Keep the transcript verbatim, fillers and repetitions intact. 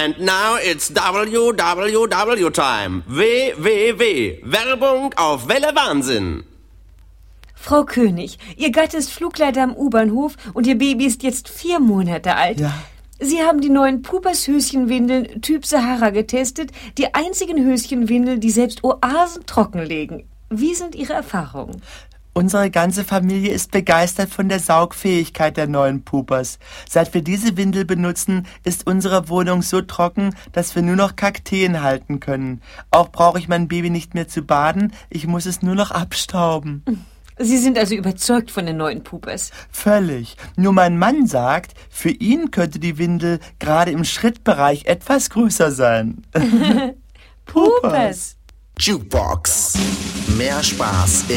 And now it's W W W time. W W W. Werbung auf Welle Wahnsinn. Frau König, Ihr Gatte ist Flugleiter am U-Bahnhof und Ihr Baby ist jetzt vier Monate alt. Ja. Sie haben die neuen Pupas-Höschenwindeln Typ Sahara getestet, die einzigen Höschenwindeln, die selbst Oasen trockenlegen. Wie sind Ihre Erfahrungen? Unsere ganze Familie ist begeistert von der Saugfähigkeit der neuen Pupas. Seit wir diese Windel benutzen, ist unsere Wohnung so trocken, dass wir nur noch Kakteen halten können. Auch brauche ich mein Baby nicht mehr zu baden, ich muss es nur noch abstauben. Sie sind also überzeugt von den neuen Pupas? Völlig. Nur mein Mann sagt, für ihn könnte die Windel gerade im Schrittbereich etwas größer sein. Pupas! Jukebox. Mehr Spaß